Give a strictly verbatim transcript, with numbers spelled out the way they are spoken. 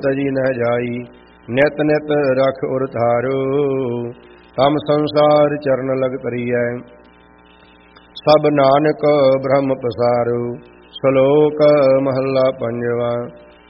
तजी न जाई, नित नित रख उर थारो। तम संसार चरण लग तरियै, सब नानक ब्रह्म पसारो। श्लोक महला पंजवा।